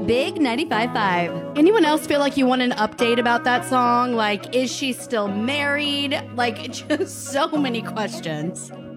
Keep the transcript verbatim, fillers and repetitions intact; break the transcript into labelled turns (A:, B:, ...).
A: Big ninety-five point five.
B: Anyone else feel like you want an update about that song? Like, is she still married? Like, just so many questions.